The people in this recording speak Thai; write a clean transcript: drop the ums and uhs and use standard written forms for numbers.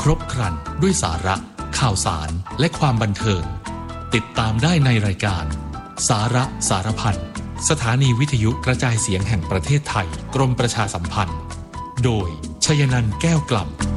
รบครันด้วยสาระข่าวสารและความบันเทิงติดตามได้ในรายการสาระสารพันสถานีวิทยุกระจายเสียงแห่งประเทศไทยกรมประชาสัมพันธ์โดยชยนันท์แก้วกล่ำ